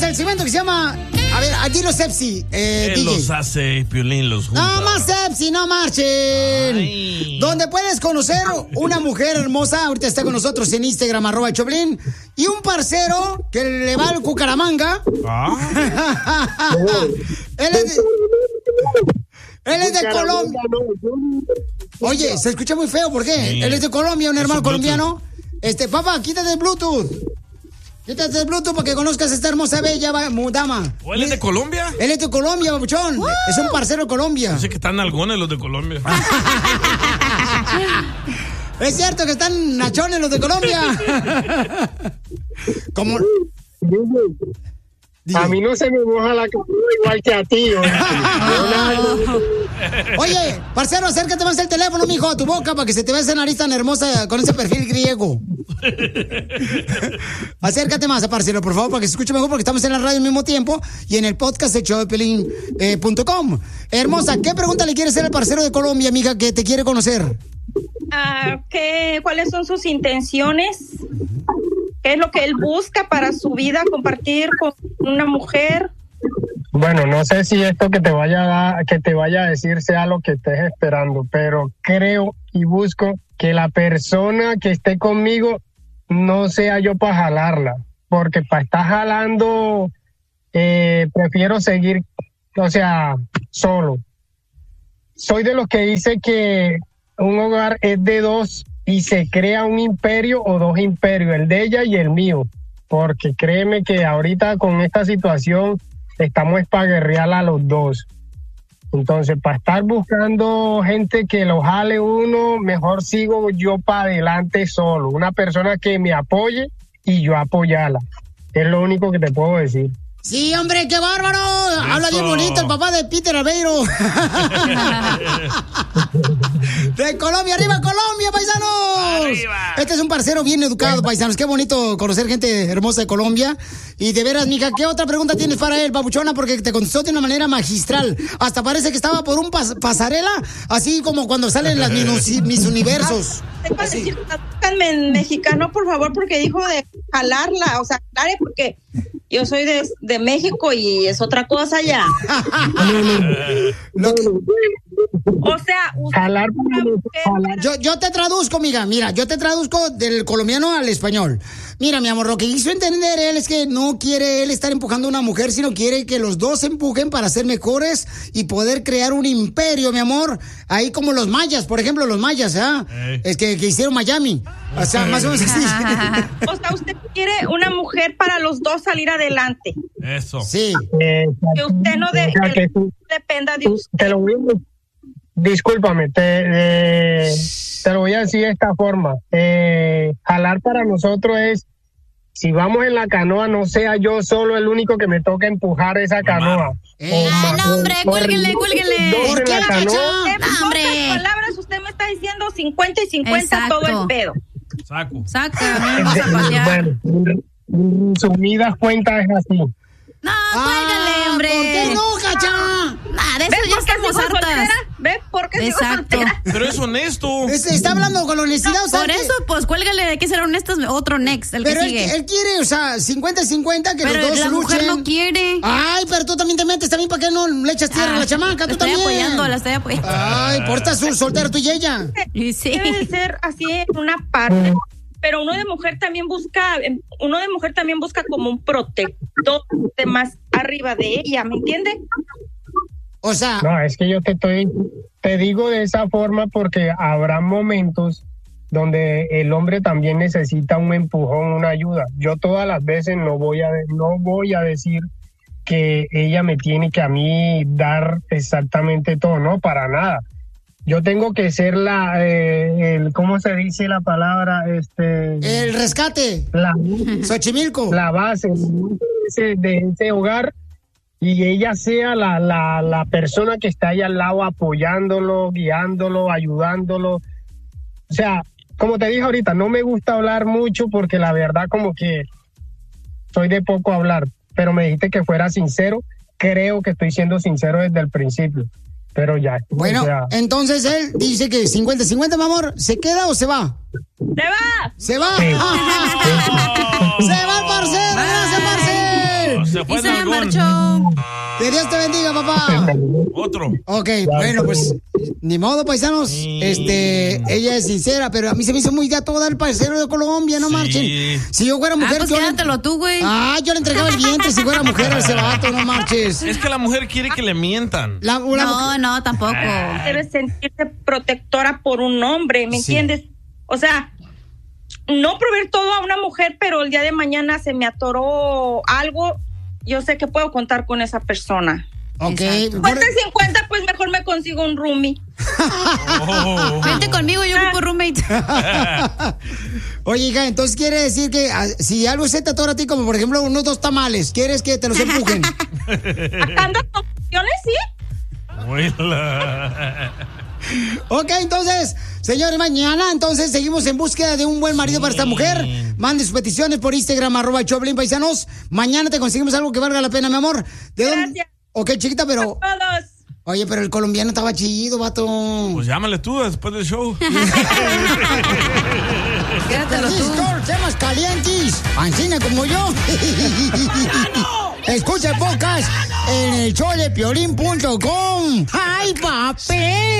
el segmento que se llama... A ver, aquí los Sepsi. Él los hace, Piolín los junta. No más Sepsi, no marchen. Ay. Donde puedes conocer una mujer hermosa. Ahorita está con nosotros en Instagram, @Choplin. Y un parcero que le va al Cucaramanga. Él es de Colombia. Oye, se escucha muy feo, ¿por qué? Sí. Él es de Colombia, un hermano colombiano. Papá, quítate el Bluetooth. Quítate el Bluetooth para que conozcas a esta hermosa bella dama. ¿O él es de Colombia? Él es de Colombia, babuchón. Es un parcero de Colombia. Yo sé que están algones los de Colombia. Es cierto que están nachones los de Colombia. Como... A mí no se me moja la cabeza igual que a ti. Oye, parcero, acércate más el teléfono, mijo, a tu boca para que se te vea esa nariz tan hermosa con ese perfil griego. Acércate más, parcero, por favor, para que se escuche mejor, porque estamos en la radio al mismo tiempo y en el podcast de showdepiolín.com. Hermosa, ¿qué pregunta le quieres hacer al parcero de Colombia, amiga, que te quiere conocer? ¿Cuáles son sus intenciones? ¿Qué es lo que él busca para su vida, compartir con una mujer? Bueno, no sé si esto que te vaya a decir sea lo que estés esperando, pero creo y busco que la persona que esté conmigo no sea yo para jalarla, porque para estar jalando prefiero seguir, solo. Soy de los que dice que un hogar es de dos y se crea un imperio o dos imperios, el de ella y el mío, porque créeme que ahorita con esta situación estamos para guerrear a los dos. Entonces, para estar buscando gente que lo jale uno, mejor sigo yo para adelante solo, una persona que me apoye y yo apoyarla. Es lo único que te puedo decir. Sí, hombre, qué bárbaro. Eso. Habla bien bonito el papá de Peter Albeiro. De Colombia, arriba Colombia, paisanos. Arriba. Este es un parcero bien educado, paisanos. Qué bonito conocer gente hermosa de Colombia. Y de veras, mija, ¿qué otra pregunta tienes para él, papuchona? Porque te contestó de una manera magistral. Hasta parece que estaba por un pasarela, así como cuando salen las mis universos. Tradúzcanme en mexicano, por favor, porque dijo de jalarla, jale, porque yo soy de México y es otra cosa ya. Jalar. Yo te traduzco, amiga. Mira, yo te traduzco del colombiano al español. Mira, mi amor, lo que quiso entender él es que no quiere él estar empujando a una mujer, sino quiere que los dos se empujen para ser mejores y poder crear un imperio, mi amor. Ahí como los mayas, por ejemplo, los mayas, es que hicieron Miami. O sea, más o menos así. O sea, usted quiere una mujer para los dos salir adelante. Eso. Sí. Que usted no dependa de usted. Discúlpame, te lo voy a decir de esta forma. Jalar para nosotros es, si vamos en la canoa, no sea yo solo el único que me toca empujar esa canoa. No, hombre, cuélguenle. ¿Por qué la canoa? En pocas palabras, usted me está diciendo 50 y 50. Exacto. Todo el pedo. Saca, vamos a pasear. Bueno, subidas cuentas es así. No, cuélgale, hombre. ¿Por qué no, cacha? De eso ya estamos hartas. ¿Ves por qué sigo soltera? Pero es honesto. Está hablando con honestidad. No, por eso, pues cuélgale, hay que ser honestos. Otro next, el pero que sigue. Él quiere, 50-50, que pero los dos la luchen. mujer no quiere. Ay, pero tú también te metes también, ¿para qué no le echas tierra a la chamaca? Tú también. La estoy apoyando. Ay, por estar soltero tú y ella. Sí. Debe ser así en una parte. Pero uno de mujer también busca como un protector de más arriba de ella, ¿me entiende? O sea, no, es que yo te digo de esa forma porque habrá momentos donde el hombre también necesita un empujón, una ayuda. Yo todas las veces no voy a decir que ella me tiene que a mí dar exactamente todo, no, para nada. Yo tengo que ser ¿cómo se dice la palabra? El rescate. Xochimilco. La base de ese hogar, y ella sea la persona que está ahí al lado apoyándolo, guiándolo, ayudándolo. O sea, como te dije ahorita, no me gusta hablar mucho porque la verdad como que soy de poco hablar, pero me dijiste que fuera sincero. Creo que estoy siendo sincero desde el principio. Pero ya. Bueno, entonces él dice que 50-50, mi amor. ¿Se queda o se va? ¡Se va! ¡Se va! Sí. ¡Se va el parcero! ¡Gracias, parcero! Se fue Y se nalgón. marchó. Que Dios te bendiga, papá. Otro. Ok, bueno, pues, ni modo, paisanos. Sí. Ella es sincera, pero a mí se me hizo muy gato dar el parcero de Colombia, no Sí. marchen. Si yo fuera mujer, Pues yo quédatelo tú, güey. yo le entregaba el vientre si fuera mujer a ese vato, no marches. Es que la mujer quiere que le mientan. No, tampoco. Debe sentirse protectora por un hombre, ¿me entiendes? O sea, no proveer todo a una mujer, pero el día de mañana se me atoró algo, yo sé que puedo contar con esa persona. Ok. 50-50, pues mejor me consigo un roomie. Oh. Vente conmigo, yo ocupo roommate. Oye, hija, entonces quiere decir que si algo se te atora a ti, como por ejemplo unos 2 tamales, ¿quieres que te los empujen? ¿Atando conclusiones, sí? Huela. Ok, entonces, señores, mañana entonces seguimos en búsqueda de un buen marido para esta mujer. Mande sus peticiones por Instagram, @Choplin, paisanos. Mañana te conseguimos algo que valga la pena, mi amor. ¿De dónde? Gracias. Ok, chiquita, pero... A todos. Oye, pero el colombiano estaba chido, vato. Pues llámale tú después del show. Quédatelo tú. Temas calientes, ancina como yo. Escucha el podcast en el show de Piolín.com. ¡Ay, papel!